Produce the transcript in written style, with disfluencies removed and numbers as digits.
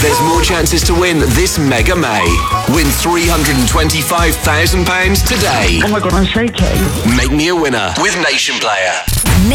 There's more chances to win this Mega May. Win £325,000 today. Oh my God, I'm shaking. Make me a winner with Nation Player.